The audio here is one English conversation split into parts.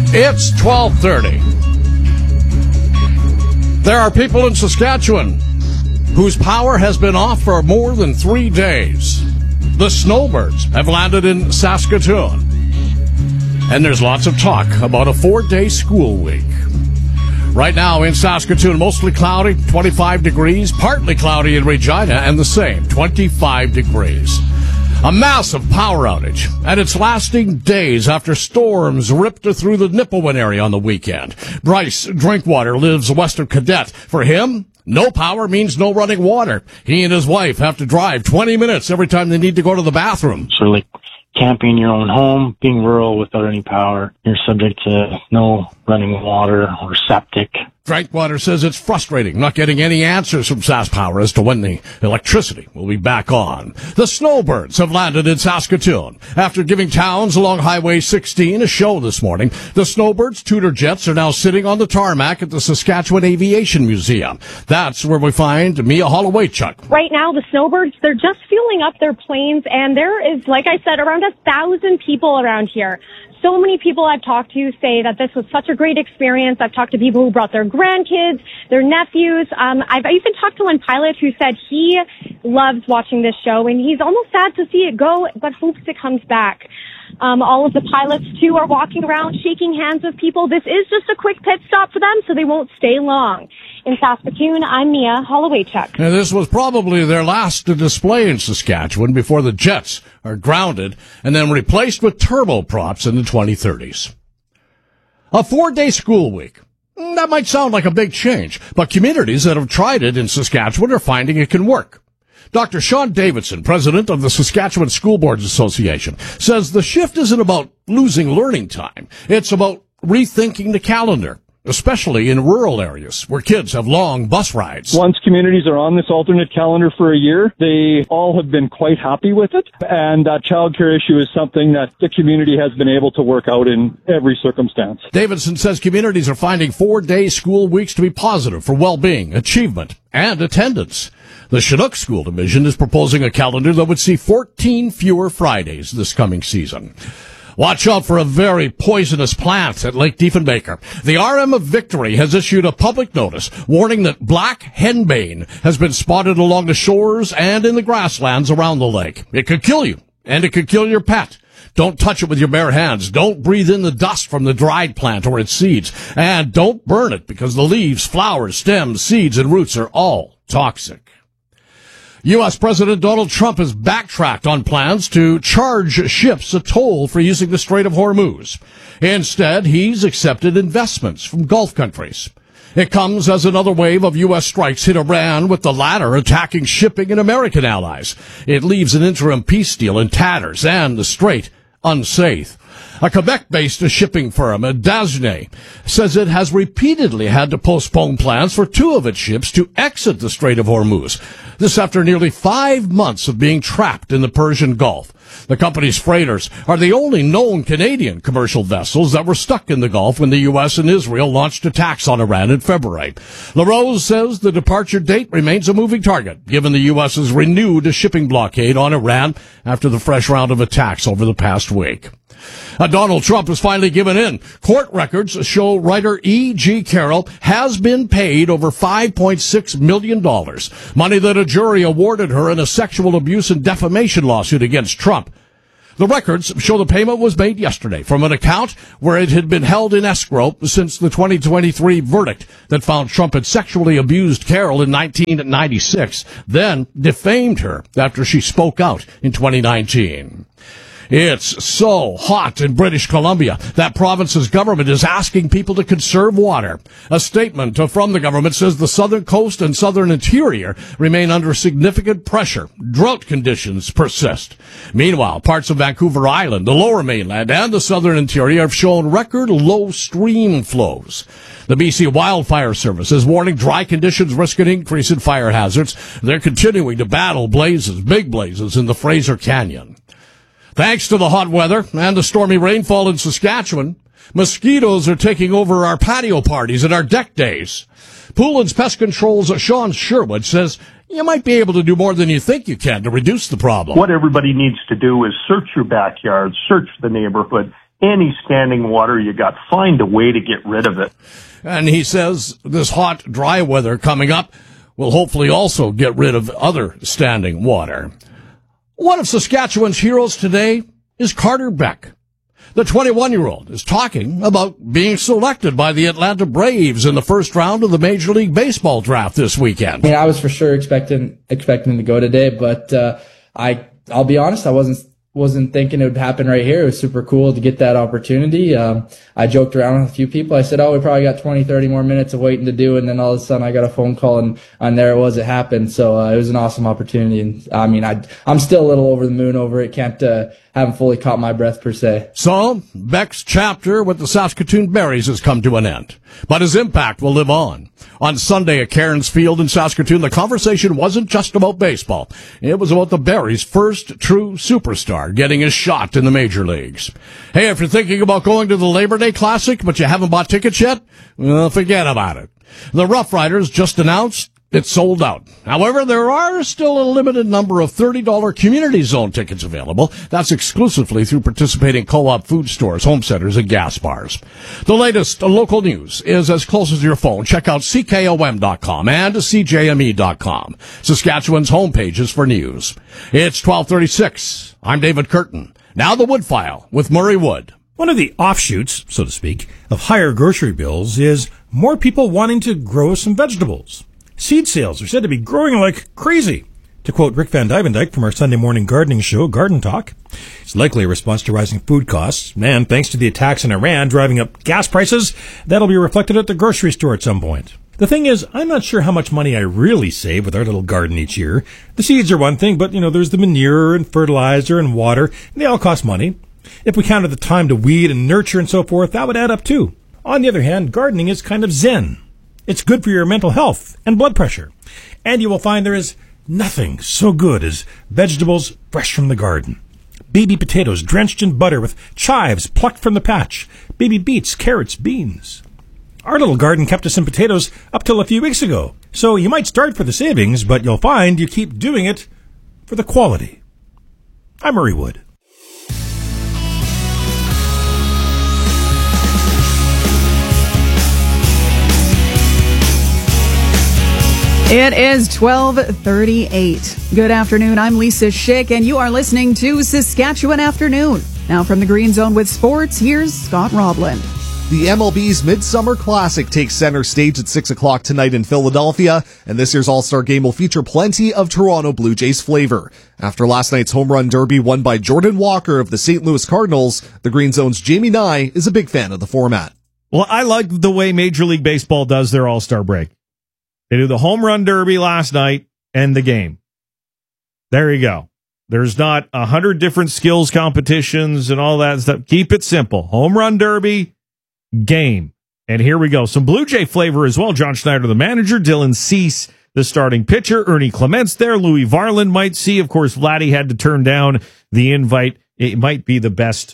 It's 12:30. There are people in Saskatchewan whose power has been off for more than 3 days. The snowbirds have landed in Saskatoon. And there's lots of talk about a 4-day school week. Right now in Saskatoon, mostly cloudy, 25 degrees, partly cloudy in Regina, and the same, 25 degrees. A massive power outage, and it's lasting days after storms ripped through the Nipawin area on the weekend. Bryce Drinkwater lives west of Cadet. For him, no power means no running water. He and his wife have to drive 20 minutes every time they need to go to the bathroom. So like camping in your own home, being rural without any power, you're subject to no running water or septic. Drinkwater says it's frustrating not getting any answers from SaskPower as to when the electricity will be back on. The snowbirds have landed in Saskatoon. After giving towns along Highway 16 a show this morning, the snowbirds' Tudor jets are now sitting on the tarmac at the Saskatchewan Aviation Museum. That's where we find Mia Holowaychuk. Right now, the snowbirds, they're just fueling up their planes, and there is, like I said, around 1,000 people around here. So many people I've talked to say that this was such a great experience. I've talked to people who brought their grandkids, their nephews. I've even talked to one pilot who said he loves watching this show, and he's almost sad to see it go, but hopes it comes back. All of the pilots, too, are walking around, shaking hands with people. This is just a quick pit stop for them, so they won't stay long. In Saskatoon, I'm Mia Holowaychuk. Now, this was probably their last display in Saskatchewan before the jets are grounded and then replaced with turboprops in the 2030s. A 4-day school week. That might sound like a big change, but communities that have tried it in Saskatchewan are finding it can work. Dr. Sean Davidson, president of the Saskatchewan School Boards Association, says the shift isn't about losing learning time. It's about rethinking the calendar, especially in rural areas where kids have long bus rides. Once communities are on this alternate calendar for a year, they all have been quite happy with it. And that childcare issue is something that the community has been able to work out in every circumstance. Davidson says communities are finding 4-day school weeks to be positive for well-being, achievement, and attendance. The Chinook School Division is proposing a calendar that would see 14 fewer Fridays this coming season. Watch out for a very poisonous plant at Lake Diefenbaker. The RM of Victory has issued a public notice warning that black henbane has been spotted along the shores and in the grasslands around the lake. It could kill you, and it could kill your pet. Don't touch it with your bare hands. Don't breathe in the dust from the dried plant or its seeds. And don't burn it because the leaves, flowers, stems, seeds, and roots are all toxic. U.S. President Donald Trump has backtracked on plans to charge ships a toll for using the Strait of Hormuz. Instead, he's accepted investments from Gulf countries. It comes as another wave of U.S. strikes hit Iran, with the latter attacking shipping and American allies. It leaves an interim peace deal in tatters and the strait unsafe. A Quebec-based shipping firm, Dasne, says it has repeatedly had to postpone plans for 2 of its ships to exit the Strait of Hormuz. This after nearly 5 months of being trapped in the Persian Gulf. The company's freighters are the only known Canadian commercial vessels that were stuck in the Gulf when the U.S. and Israel launched attacks on Iran in February. LaRose says the departure date remains a moving target, given the U.S.'s renewed shipping blockade on Iran after the fresh round of attacks over the past week. Donald Trump has finally given in. Court records show writer E.G. Carroll has been paid over $5.6 million, money that a jury awarded her in a sexual abuse and defamation lawsuit against Trump. The records show the payment was made yesterday from an account where it had been held in escrow since the 2023 verdict that found Trump had sexually abused Carroll in 1996, then defamed her after she spoke out in 2019. It's so hot in British Columbia. That province's government is asking people to conserve water. A statement from the government says the southern coast and southern interior remain under significant pressure. Drought conditions persist. Meanwhile, parts of Vancouver Island, the lower mainland, and the southern interior have shown record low stream flows. The BC Wildfire Service is warning dry conditions risk an increase in fire hazards. They're continuing to battle blazes, big blazes, in the Fraser Canyon. Thanks to the hot weather and the stormy rainfall in Saskatchewan, mosquitoes are taking over our patio parties and our deck days. Poulin's Pest Control's Sean Sherwood says you might be able to do more than you think you can to reduce the problem. What everybody needs to do is search your backyard, search the neighborhood, any standing water you got, find a way to get rid of it. And he says this hot, dry weather coming up will hopefully also get rid of other standing water. One of Saskatchewan's heroes today is Carter Beck. The 21-year-old is talking about being selected by the Atlanta Braves in the first round of the Major League Baseball draft this weekend. I was for sure expecting to go today, but I'll be honest, I wasn't thinking it would happen right here. It was super cool to get that opportunity. I joked around with a few people. I said, we probably got 20, 30 more minutes of waiting to do. And then all of a sudden I got a phone call and there it was. It happened. So it was an awesome opportunity. And I'm still a little over the moon over it. Haven't fully caught my breath per se. So Beck's chapter with the Saskatoon Berries has come to an end, but his impact will live on. On Sunday at Cairns Field in Saskatoon, the conversation wasn't just about baseball. It was about the Berries' first true superstar getting a shot in the major leagues. Hey, if you're thinking about going to the Labor Day Classic, but you haven't bought tickets yet, well, forget about it. The Rough Riders just announced it's sold out. However, there are still a limited number of $30 Community Zone tickets available. That's exclusively through participating co-op food stores, home centers, and gas bars. The latest local news is as close as your phone. Check out CKOM.com and CJME.com, Saskatchewan's homepages for news. It's 12:36. I'm David Curtin. Now the Wood File with Murray Wood. One of the offshoots, so to speak, of higher grocery bills is more people wanting to grow some vegetables. Seed sales are said to be growing like crazy. To quote Rick Van Duyvendijk from our Sunday morning gardening show, Garden Talk, it's likely a response to rising food costs, and thanks to the attacks in Iran driving up gas prices, that'll be reflected at the grocery store at some point. The thing is, I'm not sure how much money I really save with our little garden each year. The seeds are one thing, but, there's the manure and fertilizer and water, and they all cost money. If we counted the time to weed and nurture and so forth, that would add up too. On the other hand, gardening is kind of zen. It's good for your mental health and blood pressure. And you will find there is nothing so good as vegetables fresh from the garden. Baby potatoes drenched in butter with chives plucked from the patch. Baby beets, carrots, beans. Our little garden kept us in potatoes up till a few weeks ago. So you might start for the savings, but you'll find you keep doing it for the quality. I'm Murray Wood. It is 12:38. Good afternoon. I'm Lisa Schick, and you are listening to Saskatchewan Afternoon. Now from the Green Zone with sports, here's Scott Roblin. The MLB's Midsummer Classic takes center stage at 6 o'clock tonight in Philadelphia, and this year's All-Star Game will feature plenty of Toronto Blue Jays flavor. After last night's home run derby won by Jordan Walker of the St. Louis Cardinals, the Green Zone's Jamie Nye is a big fan of the format. Well, I like the way Major League Baseball does their All-Star break. They do the home run derby last night and the game. There you go. There's not 100 different skills competitions and all that stuff. Keep it simple. Home run derby, game. And here we go. Some Blue Jay flavor as well. John Schneider, the manager. Dylan Cease, the starting pitcher. Ernie Clements there. Louis Varland might see. Of course, Vladdy had to turn down the invite. It might be the best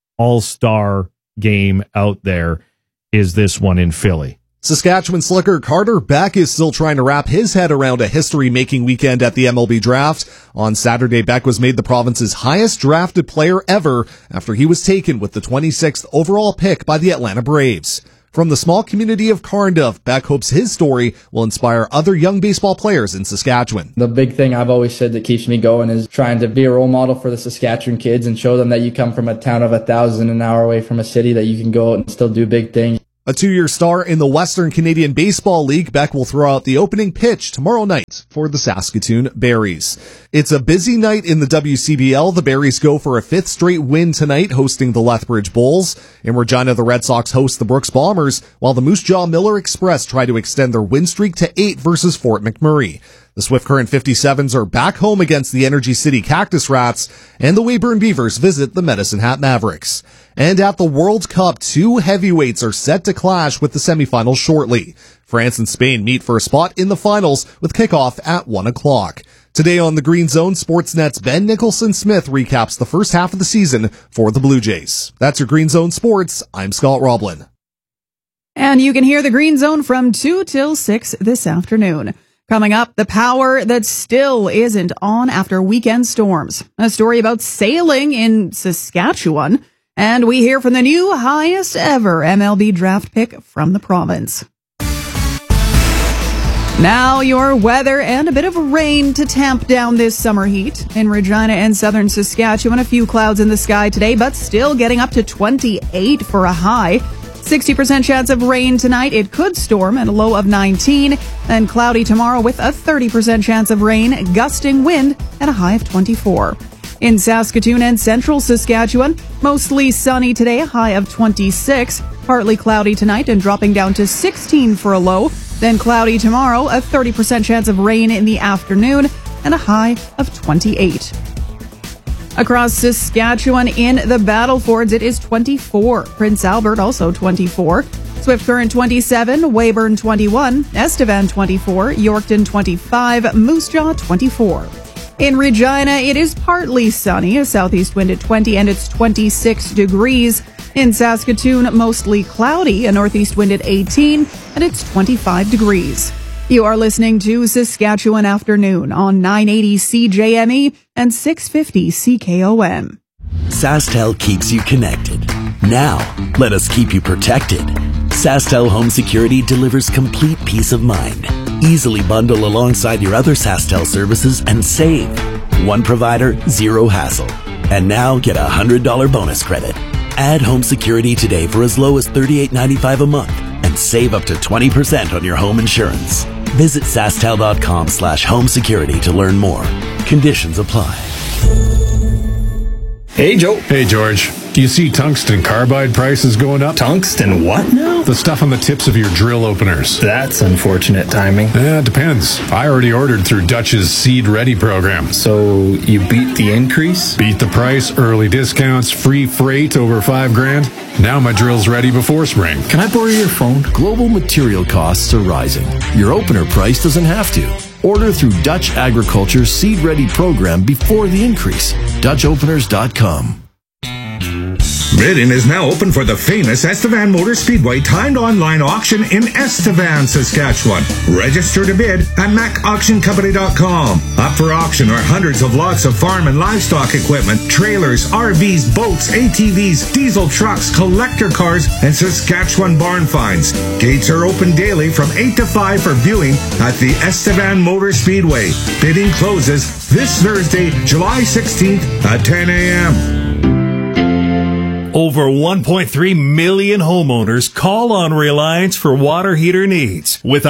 all-star game out there is this one in Philly. Saskatchewan slicker Carter Beck is still trying to wrap his head around a history-making weekend at the MLB draft. On Saturday, Beck was made the province's highest drafted player ever after he was taken with the 26th overall pick by the Atlanta Braves. From the small community of Carnduff, Beck hopes his story will inspire other young baseball players in Saskatchewan. The big thing I've always said that keeps me going is trying to be a role model for the Saskatchewan kids and show them that you come from a town of 1,000 an hour away from a city, that you can go out and still do big things. A 2-year star in the Western Canadian Baseball League, Beck will throw out the opening pitch tomorrow night for the Saskatoon Berries. It's a busy night in the WCBL. The Berries go for a 5th straight win tonight, hosting the Lethbridge Bulls. In Regina, the Red Sox host the Brooks Bombers, while the Moose Jaw Miller Express try to extend their win streak to 8 versus Fort McMurray. The Swift Current 57s are back home against the Energy City Cactus Rats, and the Weyburn Beavers visit the Medicine Hat Mavericks. And at the World Cup, 2 heavyweights are set to clash with the semifinals shortly. France and Spain meet for a spot in the finals with kickoff at 1 o'clock. Today on the Green Zone, Sportsnet's Ben Nicholson-Smith recaps the first half of the season for the Blue Jays. That's your Green Zone Sports. I'm Scott Roblin. And you can hear the Green Zone from 2 till 6 this afternoon. Coming up, the power that still isn't on after weekend storms. A story about sailing in Saskatchewan. And we hear from the new highest ever MLB draft pick from the province. Now your weather and a bit of rain to tamp down this summer heat. In Regina and southern Saskatchewan, a few clouds in the sky today, but still getting up to 28 for a high. 60% chance of rain tonight. It could storm at a low of 19. Then cloudy tomorrow with a 30% chance of rain, gusting wind at a high of 24. In Saskatoon and central Saskatchewan, mostly sunny today, a high of 26. Partly cloudy tonight and dropping down to 16 for a low. Then cloudy tomorrow, a 30% chance of rain in the afternoon, and a high of 28. Across Saskatchewan in the Battlefords, it is 24. Prince Albert also 24. Swift Current 27, Weyburn 21, Estevan 24, Yorkton 25, Moose Jaw 24. In Regina, it is partly sunny, a southeast wind at 20, and it's 26 degrees. In Saskatoon, mostly cloudy, a northeast wind at 18, and it's 25 degrees. You are listening to Saskatchewan Afternoon on 980 CJME and 650 CKOM. SaskTel keeps you connected. Now, let us keep you protected. SaskTel Home Security delivers complete peace of mind. Easily bundle alongside your other SaskTel services and save. One provider, zero hassle. And now get a $100 bonus credit. Add home security today for as low as $38.95 a month and save up to 20% on your home insurance. Visit SaskTel.com/home security to learn more. Conditions apply. Hey, Joe. Hey, George. Do you see tungsten carbide prices going up? Tungsten what now? The stuff on the tips of your drill openers. That's unfortunate timing. Yeah, it depends. I already ordered through Dutch's Seed Ready program. So you beat the increase? Beat the price, early discounts, free freight over $5,000. Now my drill's ready before spring. Can I borrow your phone? Global material costs are rising. Your opener price doesn't have to. Order through Dutch Agriculture's Seed Ready program before the increase. DutchOpeners.com. Bidding is now open for the famous Estevan Motor Speedway timed online auction in Estevan, Saskatchewan. Register to bid at macauctioncompany.com. Up for auction are hundreds of lots of farm and livestock equipment, trailers, RVs, boats, ATVs, diesel trucks, collector cars, and Saskatchewan barn finds. Gates are open daily from 8 to 5 for viewing at the Estevan Motor Speedway. Bidding closes this Thursday, July 16th at 10 a.m. Over 1.3 million homeowners call on Reliance for water heater needs. With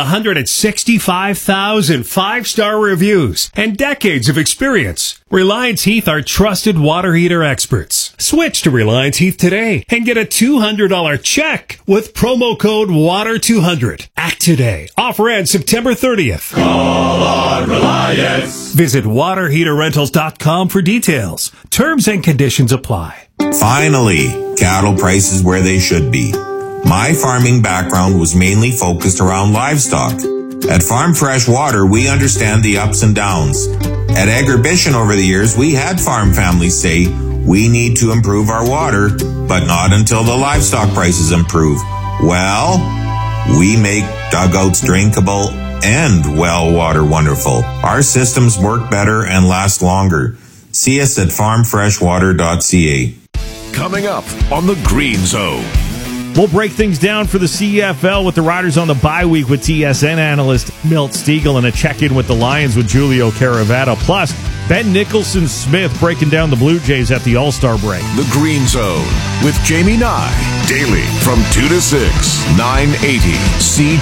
165,000 five-star reviews and decades of experience, Reliance Heath are trusted water heater experts. Switch to Reliance Heath today and get a $200 check with promo code WATER200. Act today. Offer ends September 30th. Call on Reliance. Visit waterheaterrentals.com for details. Terms and conditions apply. Finally, cattle prices where they should be. My farming background was mainly focused around livestock. At Farm Fresh Water, we understand the ups and downs. At Agribition over the years, we had farm families say, we need to improve our water, but not until the livestock prices improve. Well, we make dugouts drinkable and well water wonderful. Our systems work better and last longer. See us at farmfreshwater.ca. Coming up on the Green Zone. We'll break things down for the CFL with the Riders on the bye week with TSN analyst Milt Stiegel and a check-in with the Lions with Julio Caravata. Plus, Ben Nicholson-Smith breaking down the Blue Jays at the All-Star break. The Green Zone with Jamie Nye. Daily from 2 to 6, 980 CJME.